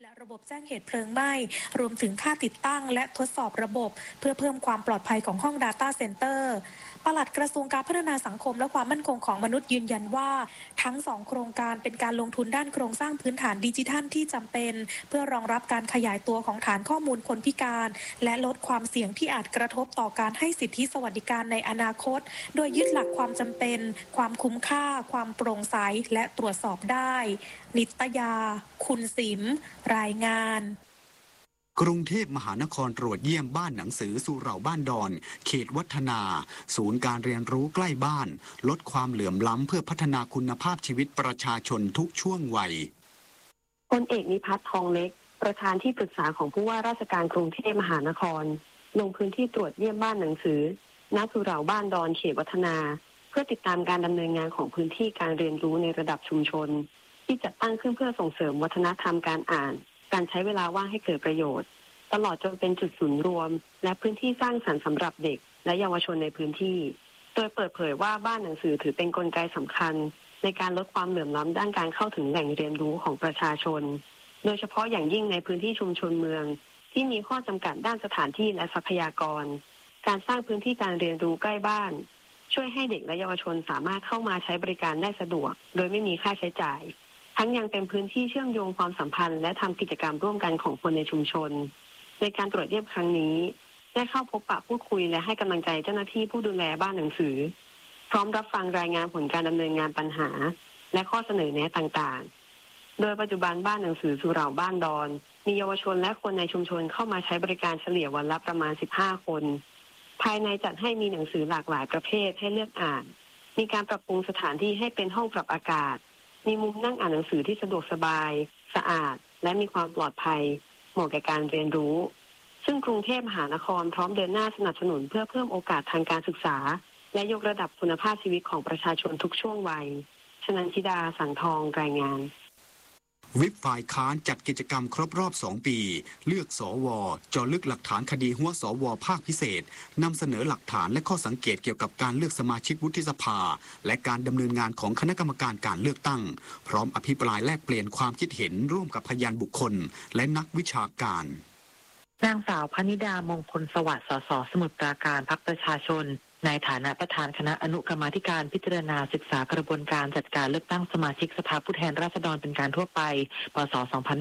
และระบบแจ้งเหตุเพลิงไหม้รวมถึงค่าติดตั้งและทดสอบระบบเพื่อเพิ่มความปลอดภัยของห้อง Data Center ปลัดกระทรวงการพัฒนาสังคมและความมั่นคงของมนุษย์ยืนยันว่าทั้ง2โครงการเป็นการลงทุนด้านโครงสร้างพื้นฐานดิจิทัลที่จำเป็นเพื่อรองรับการขยายตัวของฐานข้อมูลคนพิการและลดความเสี่ยงที่อาจกระทบต่อการให้สิทธิสวัสดิการในอนาคตโดยยึดหลักความจำเป็นความคุ้มค่าความโปร่งใสและตรวจสอบได้นิตยาคุณสิมรายงานกรุงเทพมหานครตรวจเยี่ยมบ้านหนังสือสุเหร่าบ้านดอนเขตวัฒนาศูนย์การเรียนรู้ใกล้บ้านลดความเหลื่อมล้ำเพื่อพัฒนาคุณภาพชีวิตประชาชนทุกช่วงวัยพลเอกนิพัฒน์ทองเล็กประธานที่ปรึกษาของผู้ว่าราชการกรุงเทพมหานครลงพื้นที่ตรวจเยี่ยมบ้านหนังสือณสุเหร่าบ้านดอนเขตวัฒนาเพื่อติดตามการดำเนินงานของพื้นที่การเรียนรู้ในระดับชุมชนที่จัดตั้งขึ้นเพื่อส่งเสริมวัฒนธรรมการอ่านการใช้เวลาว่างให้เกิดประโยชน์ตลอดจนเป็นจุดศูนย์รวมและพื้นที่สร้างสรรค์สำหรับเด็กและเยาวชนในพื้นที่โดยเปิดเผยว่าบ้านหนังสือถือเป็นกลไกสำคัญในการลดความเหลื่อมล้ำด้านการเข้าถึงแหล่งเรียนรู้ของประชาชนโดยเฉพาะอย่างยิ่งในพื้นที่ชุมชนเมืองที่มีข้อจำกัดด้านสถานที่และทรัพยากรการสร้างพื้นที่การเรียนรู้ใกล้บ้านช่วยให้เด็กและเยาวชนสามารถเข้ามาใช้บริการได้สะดวกโดยไม่มีค่าใช้จ่ายทั้งยังเป็นพื้นที่เชื่อมโยงความสัมพันธ์และทำกิจกรรมร่วมกันของคนในชุมชนในการตรวจเยี่ยมครั้งนี้ได้เข้าพบปะพูดคุยและให้กำลังใจเจ้าหน้าที่ผู้ดูแลบ้านหนังสือพร้อมรับฟังรายงานผลการดำเนินงานปัญหาและข้อเสนอแนะต่างๆโดยปัจจุบันบ้านหนังสือสุเหร่าบ้านดอนมีเยาวชนและคนในชุมชนเข้ามาใช้บริการเฉลี่ยวันละประมาณ15คนภายในจัดให้มีหนังสือหลากหลายประเภทให้เลือกอ่านมีการปรับปรุงสถานที่ให้เป็นห้องปรับอากาศมีมุมนั่งอ่านหนังสือที่สะดวกสบายสะอาดและมีความปลอดภัยเหมาะแก่การเรียนรู้ซึ่งกรุงเทพมหานครพร้อมเดินหน้าสนับสนุนเพื่อเพิ่มโอกาสทางการศึกษาและยกระดับคุณภาพชีวิตของประชาชนทุกช่วงวัยชนันชิดาสังทองรายงานวิปฝ่ายค้านจัดกิจกรรมครบรอบ2ปีเลือกสวเจาะลึกหลักฐานคดีหัวสวภาคพิเศษนำเสนอหลักฐานและข้อสังเกตเกี่ยวกับการเลือกสมาชิกวุฒิสภาและการดำเนินงานของคณะกรรมการการเลือกตั้งพร้อมอภิปรายแลกเปลี่ยนความคิดเห็นร่วมกับพยานบุคคลและนักวิชาการนางสาวพนิดามงคลสวัสดิ์ สส สมุทรปราการพรรคประชาชนในฐานะประธานคณะอนุกรรมาธิการพิจารณาศึกษากระบวนการจัดการเลือกตั้งสมาชิกสภาผู้แทนราษฎรเป็นการทั่วไปพ.ศ.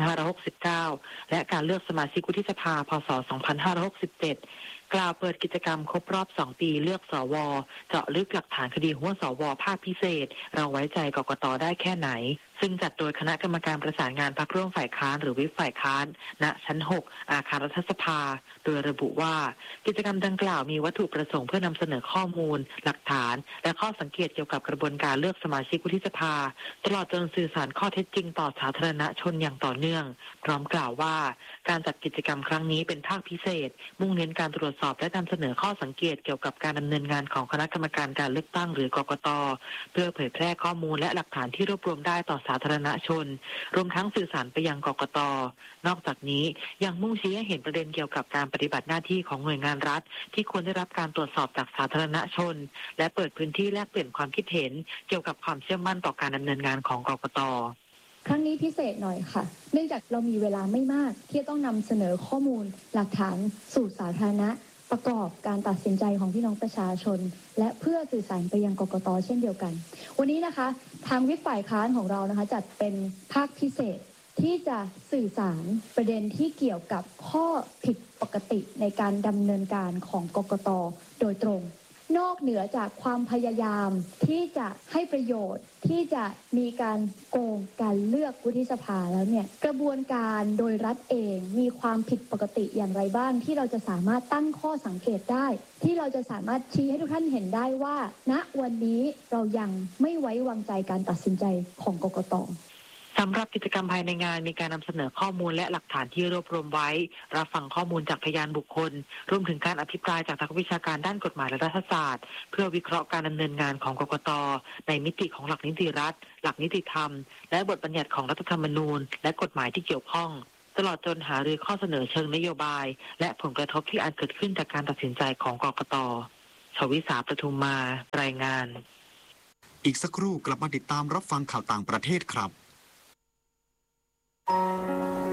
2569และการเลือกสมาชิกวุฒิสภาพ.ศ. 2567กล่าวเปิดกิจกรรมครบรอบ2ปีเลือกสวเจาะลึกหลักฐานคดีหัวสวภาคพิเศษเราไว้ใจกกต.ได้แค่ไหนซึ่งจัดโดยคณะกรรมการประสานงานพรรคร่วมฝ่ายค้านหรือวิปฝ่ายค้านณชั้น6อาคารรัฐสภาโดยระบุว่ากิจกรรมดังกล่าวมีวัตถุประสงค์เพื่อนำเสนอข้อมูลหลักฐานและข้อสังเกตเกี่ยวกับกระบวนการเลือกสมาชิกวุฒิสภาตลอดจนสื่อสารข้อเท็จจริงต่อสาธารณชนอย่างต่อเนื่องพร้อมกล่าวว่าการจัดกิจกรรมครั้งนี้เป็นภาคพิเศษมุ่งเน้นการตรวจสอบและนำเสนอข้อสังเกตเกี่ยวกับการดำเนินงานของคณะกรรมการการเลือกตั้งหรือกกต.เพื่อเผยแพร่ข้อมูลและหลักฐานที่รวบรวมได้ต่อสาธารณชนรวมทั้งสื่อสารไปยังกกต.นอกจากนี้ยังมุ่งชี้ให้เห็นประเด็นเกี่ยวกับการปฏิบัติหน้าที่ของหน่วยงานรัฐที่ควรได้รับการตรวจสอบจากสาธารณชนและเปิดพื้นที่แลกเปลี่ยนความคิดเห็นเกี่ยวกับความเชื่อมั่นต่อการดำเนินงานของกกต. ครั้งนี้พิเศษหน่อยค่ะเนื่องจากเรามีเวลาไม่มากที่จะต้องนำเสนอข้อมูลหลักฐานสู่สาธารณะประกอบการตัดสินใจของพี่น้องประชาชนและเพื่อสื่อสารไปยังกกต.เช่นเดียวกันวันนี้นะคะทางวิปฝ่ายค้านของเรานะคะจัดเป็นภาคพิเศษที่จะสื่อสารประเด็นที่เกี่ยวกับข้อผิดปกติในการดำเนินการของกกต.โดยตรงนอกเหนือจากความพยายามที่จะให้ประโยชน์ที่จะมีการโกงการเลือกวุฒิสภาแล้วเนี่ยกระบวนการโดยรัฐเองมีความผิดปกติอย่างไรบ้างที่เราจะสามารถตั้งข้อสังเกตได้ที่เราจะสามารถชี้ให้ทุกท่านเห็นได้ว่าณวันนี้เรายังไม่ไว้วางใจการตัดสินใจของกกต. สำหรับกิจกรรมภายในงานมีการนำเสนอข้อมูลและหลักฐานที่รวบรวมไว้รับฟังข้อมูลจากพยานบุคคลรวมถึงการอภิปรายจากนักวิชาการด้านกฎหมายและรัฐศาสตร์เพื่อวิเคราะห์การดำเนินงานของกกต.ในมิติของหลักนิติรัฐหลักนิติธรรมและบทบัญญัติของรัฐธรรมนูญและกฎหมายที่เกี่ยวข้องตลอดจนหารือข้อเสนอเชิงนโยบายและผลกระทบที่อาจเกิดขึ้นจากการตัดสินใจของกกต.ชวิสา ประทุมมารายงานอีกสักครู่กลับมาติดตามรับฟังข่าวต่างประเทศครับบ้าน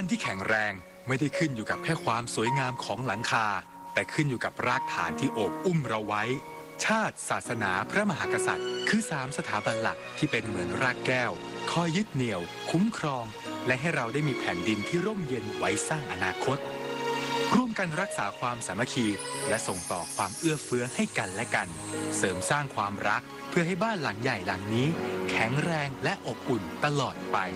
านที่แข็งแรงไม่ได้ขึ้นอยู่กับแค่ความสวยงามของหลังคาแต่ขึ้นอยู่กับรากฐานที่โอบอุ้มเราไว้ชาติศาสนาพระมหากษัตริย์คือ3สถาบันหลักที่เป็นเหมือนรากแก้วคอยยึดเหนี่ยวคุ้มครองและให้เราได้มีแผ่นดินที่ร่มเย็นไว้สร้างอนาคตร่วมกันรักษาความสามัคคีและส่งต่อความเอื้อเฟื้อให้กันและกันเสริมสร้างความรักเพื่อให้บ้านหลังใหญ่หลังนี้แข็งแรงและอบอุ่นตลอดไป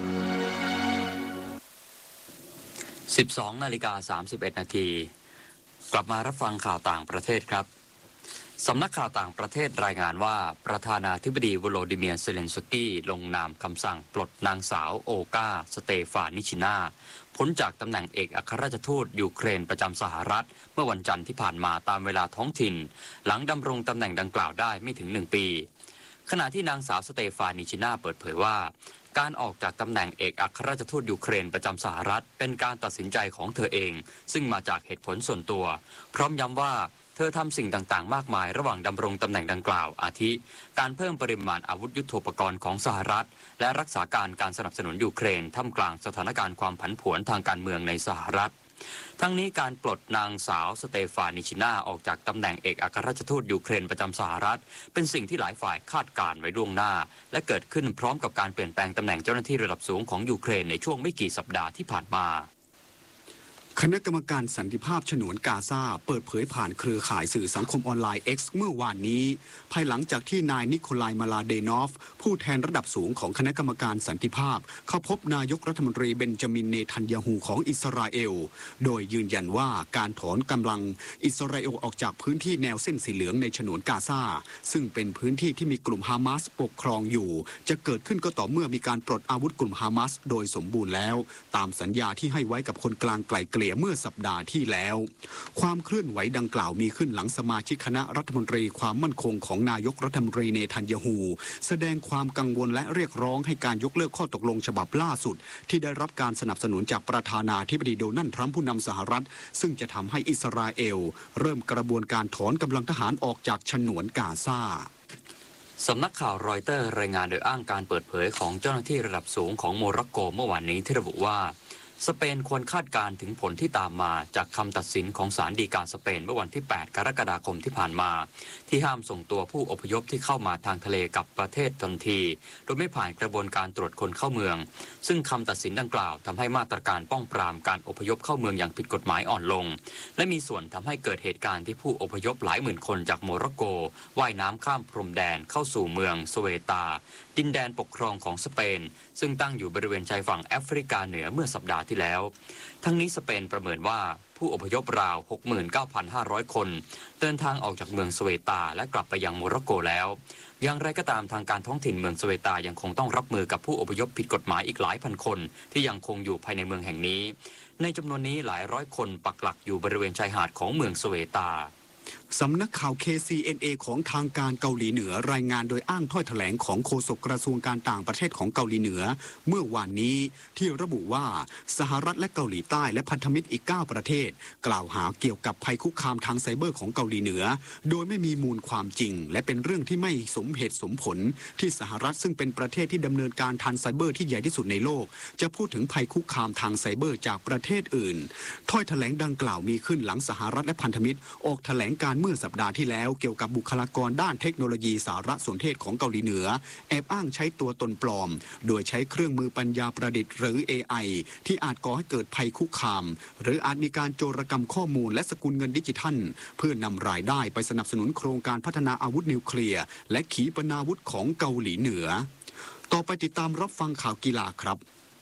12:31 นาทีกลับมารับฟังข่าวต่างประเทศครับสำนักข่าวต่างประเทศรายงานว่าประธานาธิบดีวโลดิเมียร์เซเลนสกี้ลงนามคำสั่งปลดนางสาวโอกาสเตฟานิชินาพ้นจากตำแหน่งเอกอัครราชทูตยูเครนประจำสหรัฐเมื่อวันจันทร์ที่ผ่านมาตามเวลาท้องถิ่นหลังดำรงตำแหน่งดังกล่าวได้ไม่ถึง1 ปีขณะที่นางสาวสเตฟานิชินาเปิดเผยว่าการออกจากตำแหน่งเอกอัครราชทูตยูเครนประจำสหรัฐเป็นการตัดสินใจของเธอเองซึ่งมาจากเหตุผลส่วนตัวพร้อมย้ำว่าเธอทำสิ่งต่างๆมากมายระหว่างดำรงตำแหน่งดังกล่าวอาทิการเพิ่มปริมาณอาวุธยุทโธปกรณ์ของสหรัฐและรักษาการสนับสนุนยูเครนท่ามกลางสถานการณ์ความผันผวนทางการเมืองในสหรัฐทั้งนี้การปลดนางสาวสเตฟานิชินาออกจากตำแหน่งเอกอัครราชทูตยูเครนประจำสหรัฐเป็นสิ่งที่หลายฝ่ายคาดการไว้ล่วงหน้าและเกิดขึ้นพร้อมกับการเปลี่ยนแปลงตำแหน่งเจ้าหน้าที่ระดับสูงของยูเครนในช่วงไม่กี่สัปดาห์ที่ผ่านมาคณะกรรมการสันติภาพฉนวนกาซาเปิดเผยผ่านเครือข่ายสื่อสังคมออนไลน์ X เมื่อวานนี้ภายหลังจากที่นายนิโคลายมาลาเดนอฟผู้แทนระดับสูงของคณะกรรมการสันติภาพเข้าพบนายกรัฐมนตรีเบนจามินเนทันยาฮูของอิสราเอลโดยยืนยันว่าการถอนกำลังอิสราเอลออกจากพื้นที่แนวเส้นสีเหลืองในฉนวนกาซาซึ่งเป็นพื้นที่ที่มีกลุ่มฮามาสปกครองอยู่จะเกิดขึ้นก็ต่อเมื่อมีการปลดอาวุธกลุ่มฮามาสโดยสมบูรณ์แล้วตามสัญญาที่ให้ไว้กับคนกลางไกล่เกลี่ยเมื่อสัปดาห์ที่แล้วความเคลื่อนไหวดังกล่าวมีขึ้นหลังสมาชิกคณะรัฐมนตรีความมั่นคงของนายกรัฐมนตรีเนทันยาฮูแสดงความกังวลและเรียกร้องให้การยกเลิกข้อตกลงฉบับล่าสุดที่ได้รับการสนับสนุนจากประธานาธิบดีโดนัลด์ทรัมป์ผู้นำสหรัฐซึ่งจะทำให้อิสราเอลเริ่มกระบวนการถอนกำลังทหารออกจากฉนวนกาซาสำนักข่าวรอยเตอร์รายงานโดยอ้างการเปิดเผยของเจ้าหน้าที่ระดับสูงของโมร็อกโกเมื่อวานนี้ที่ระบุว่าสเปนควรคาดการถึงผลที่ตามมาจากคำตัดสินของศาลฎีกาสเปนเมื่อวันที่ 8 กรกฎาคมที่ผ่านมาที่ห้ามส่งตัวผู้อพยพที่เข้ามาทางทะเลกับประเทศทันทีโดยไม่ผ่านกระบวนการตรวจคนเข้าเมืองซึ่งคำตัดสินดังกล่าวทำให้มาตรการป้องปรามการอพยพเข้าเมืองอย่างผิดกฎหมายอ่อนลงและมีส่วนทำให้เกิดเหตุการณ์ที่ผู้อพยพหลายหมื่นคนจากโมร็อกโกว่ายน้ำข้ามพรมแดนเข้าสู่เมืองสเวตาดินแดนปกครองของสเปนซึ่งตั้งอยู่บริเวณชายฝั่งแอฟริกาเหนือเมื่อสัปดาห์ที่แล้วทั้งนี้สเปนประเมินว่าผู้อพยพราว 69,500 คนเดินทางออกจากเมืองสเวตาและกลับไปยังโมร็อกโกแล้วอย่างไรก็ตามทางการท้องถิ่นเมืองสเวตายังคงต้องรับมือกับผู้อพยพผิดกฎหมายอีกหลายพันคนที่ยังคงอยู่ภายในเมืองแห่งนี้ในจำนวนนี้หลายร้อยคนปักหลักอยู่บริเวณชายหาดของเมืองสเวตาสำนักข่าว KCNA ของทางการเกาหลีเหนือรายงานโดยอ้างถ้อยแถลงของโฆษกกระทรวงการต่างประเทศของเกาหลีเหนือเมื่อวานนี้ที่ระบุว่าสหรัฐและเกาหลีใต้และพันธมิตรอีก9ประเทศกล่าวหาเกี่ยวกับภัยคุกคามทางไซเบอร์ของเกาหลีเหนือโดยไม่มีมูลความจริงและเป็นเรื่องที่ไม่สมเหตุสมผลที่สหรัฐซึ่งเป็นประเทศที่ดำเนินการทางไซเบอร์ที่ใหญ่ที่สุดในโลกจะพูดถึงภัยคุกคามทางไซเบอร์จากประเทศอื่นถ้อยแถลงดังกล่าวมีขึ้นหลังสหรัฐและพันธมิตรออกแถลงการเมื่อสัปดาห์ที่แล้วเกี่ยวกับบุคลากรด้านเทคโนโลยีสารสนเทศของเกาหลีเหนือแอบอ้างใช้ตัวตนปลอมโดยใช้เครื่องมือปัญญาประดิษฐ์หรือ AI ที่อาจก่อให้เกิดภัยคุกคามหรืออาจมีการโจรกรรมข้อมูลและสกุลเงินดิจิทัลเพื่อนำรายได้ไปสนับสนุนโครงการพัฒนาอาวุธนิวเคลียร์และขีปนาวุธของเกาหลีเหนือต่อไปติดตามรับฟังข่าวกีฬาครับ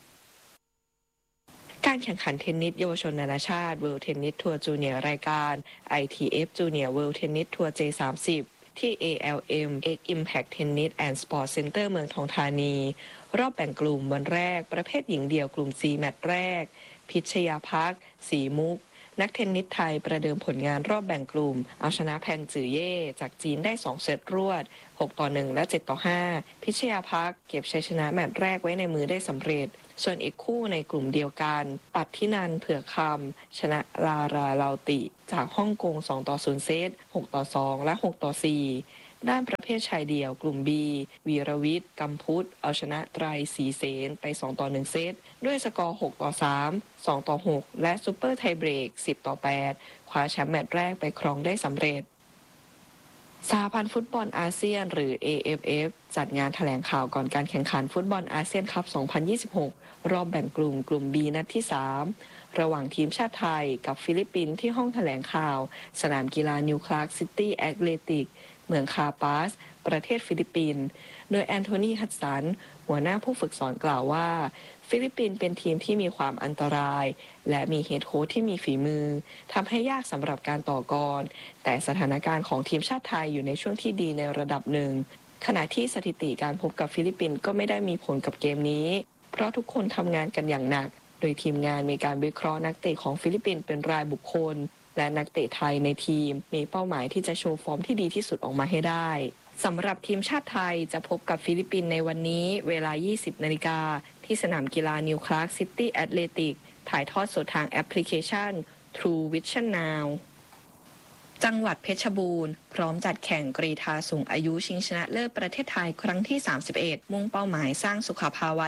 การแข่งขันเทนนิสเยาวชนนานาชาติ World Tennis Tour Junior รายการ ITF Junior World Tennis Tour J30 ที่ ALM X Impact Tennis and Sport Center เมืองทองธานีรอบแบ่งกลุ่มวันแรกประเภทหญิงเดี่ยวกลุ่ม C แมตช์แรกพิชยาภักดิ์ศรีมุกนักเทนนิสไทยประเดิมผลงานรอบแบ่งกลุ่มเอาชนะแพงจือเย่จากจีนได้2เซตรวด6-1และ7-5พิชยาภักดิ์เก็บชัยชนะแมตช์แรกไว้ในมือได้สำเร็จส่วนอีกคู่ในกลุ่มเดียวกันปัทธินันท์เผือกคำชนะลาราลาวติจากฮ่องกง2-0เซต6-2และ6-4 ด้านประเภทชายเดี่ยวกลุ่ม B วีรวิทย์ กำพุทธเอาชนะไตรศรีเสนไป 2-1 เซตด้วยสกอร์ 6-3 2-6 และซูเปอร์ไทเบรก 10-8 คว้าแชมป์แมตช์แรกไปครองได้สำเร็จสหพันธ์ฟุตบอลอาเซียนหรือ AFF จัดงานแถลงข่าวก่อนการแข่งขันฟุตบอลอาเซียนคัพ 2026 รอบแบ่งกลุ่ม B นัดที่ 3 ระหว่างทีมชาติไทยกับฟิลิปปินส์ที่ห้องแถลงข่าวสนามกีฬานิวคลาร์กซิตี้แอตเลติกเมืองคาปาสประเทศฟิลิปปินส์โดยแอนโทนี ฮัดสันหัวหน้าผู้ฝึกสอนกล่าวว่าฟิลิปปินส์เป็นทีมที่มีความอันตรายและมีเฮดโค้ชที่มีฝีมือทำให้ยากสำหรับการต่อกรแต่สถานการณ์ของทีมชาติไทยอยู่ในช่วงที่ดีในระดับหนึ่งขณะที่สถิติการพบกับฟิลิปปินส์ก็ไม่ได้มีผลกับเกมนี้เพราะทุกคนทำงานกันอย่างหนักโดยทีมงานมีการวิเคราะห์นักเตะของฟิลิปปินส์เป็นรายบุคคลและนักเตะไทยในทีมมีเป้าหมายที่จะโชว์ฟอร์มที่ดีที่สุดออกมาให้ได้สำหรับทีมชาติไทยจะพบกับฟิลิปปินส์ในวันนี้เวลา 20 นาฬิกาที่สนามกีฬานิวคลาร์กซิตี้แอตเลติกถ่ายทอดสดทางแอปพลิเคชัน True Vision Now จังหวัดเพชรบูรณ์พร้อมจัดแข่งกรีฑาสูงอายุชิงชนะเลิศประเทศไทยครั้งที่ 31 มุ่งเป้าหมายสร้างสุขภาวะ